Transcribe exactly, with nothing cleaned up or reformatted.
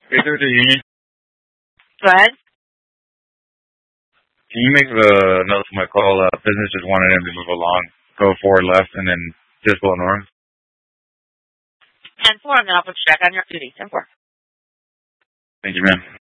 Hey, there's a union. Go ahead. Can you make the note for my call? Uh, business just wanted him to move along, go forward left, and then just go north. ten four, and then I'll put you back on your duty. ten four. Thank you, man.